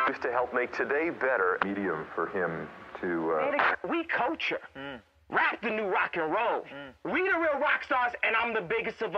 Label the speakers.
Speaker 1: to help make today better. Medium for him to...
Speaker 2: We culture. Rap the new rock and roll. We the real rock stars, and I'm the biggest of